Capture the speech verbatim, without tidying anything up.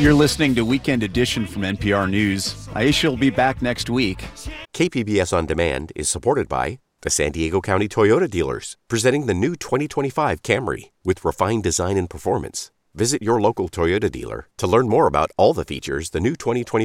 You're listening to Weekend Edition from N P R News. Aisha will be back next week. K P B S On Demand is supported by the San Diego County Toyota dealers, presenting the new twenty twenty-five Camry with refined design and performance. Visit your local Toyota dealer to learn more about all the features the new twenty twenty-five